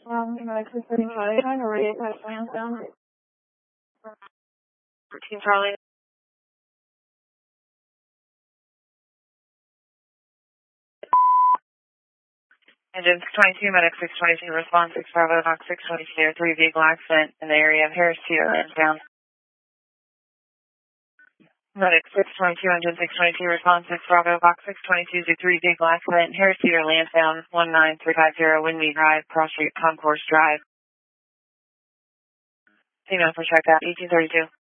14 Charlie. Engine 622, medic 622, response 6 Bravo, Knox 622, 3 vehicle accident in the area of Harris Teeter, Lansdowne. Medic 622, engine 622, response 6 Bravo, Fox 622, 3 vehicle accident in Harris Teeter, Lansdowne, 19350, Windmead Drive, Cross Street, Concourse Drive. Female for check out, 1832.